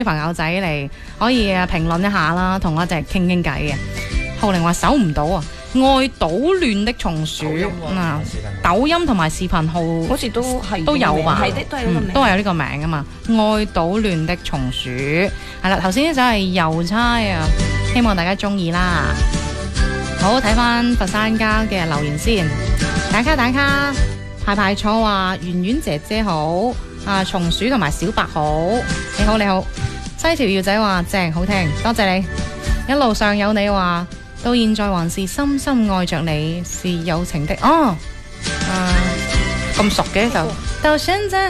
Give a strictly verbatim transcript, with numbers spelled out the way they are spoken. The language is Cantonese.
朋友仔嚟可以啊評論一下啦，同我哋傾傾偈嘅。浩玲話搜唔到啊，愛搗亂的松鼠啊，抖音同埋視頻號好似都係都有吧， 係的，都係呢個名， 都係有呢個名噶嘛。愛搗亂的松鼠係啦，頭先呢就係郵差啊，希望大家中意啦。好，睇翻佛山家嘅留言先，打卡打卡，排排坐話圓圓姐姐好，啊松鼠同埋小白好，你好你好，西條耀仔話正好聽，多謝你，一路上有你話到現在還是深深愛着你，是有情的哦，啊咁熟嘅就到現在。